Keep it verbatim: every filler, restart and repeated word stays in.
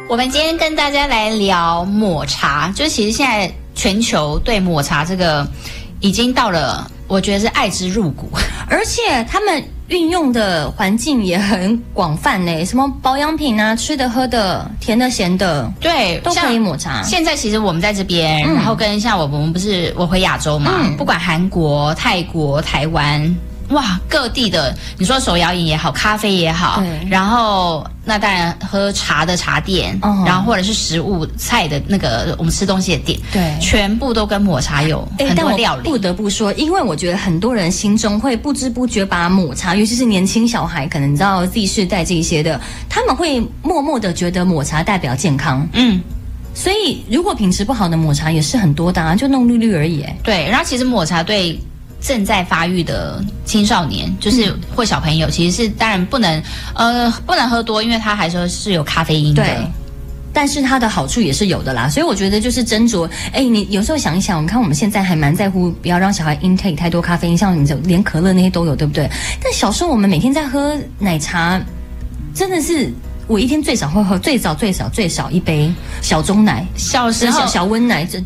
我们今天跟大家来聊抹茶，就是其实现在全球对抹茶这个已经到了，我觉得是爱之入骨， 而且他们运用的环境也很广泛呢，什么保养品啊，吃的、喝的、甜的、咸的， 对， 都可以抹茶。 现在其实我们在这边，嗯、然后跟像我我们不是我回亚洲嘛，嗯、不管韩国、泰国、台湾。哇，各地的，你说手摇饮也好，咖啡也好，然后那当然喝茶的茶店，哦、然后或者是食物菜的那个我们吃东西的店，对，全部都跟抹茶有很多料理。 但我不得不说，因为我觉得很多人心中会不知不觉把抹茶，尤其是年轻小孩，可能你知道 Z 世代这一些的，他们会默默的觉得抹茶代表健康，嗯。所以如果品质不好的抹茶也是很多的啊，就弄绿绿而已。 对，然后其实抹茶对正在发育的青少年，就是或小朋友，嗯、其实是当然不能呃不能喝多，因为它还说是有咖啡因的。对， 但是它的好处也是有的啦。所以我觉得就是斟酌。哎，你有时候想一想，我看我们现在还蛮在乎不要让小孩 intake 太多咖啡因，像你连可乐那些都有，对不对？但小时候我们每天在喝奶茶，真的是。我一天最少会喝最少最少最少一杯小中奶， 小时候小小温奶，